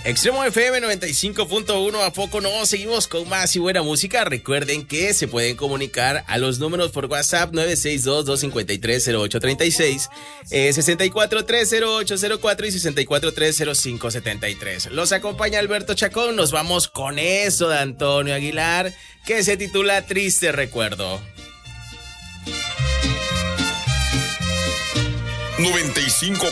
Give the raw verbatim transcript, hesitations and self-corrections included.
Extremo F M noventa y cinco punto uno, ¿a poco no? Seguimos con más y buena música. Recuerden que se pueden comunicar a los números por WhatsApp nueve seis dos, dos cinco tres, cero ocho tres seis, eh, sesenta y cuatro tres cero ocho cero cuatro y sesenta y cuatro tres cero cinco siete tres. Los acompaña Alberto Chacón. Nos vamos con eso de Antonio Aguilar, que se titula Triste Recuerdo. noventa y cinco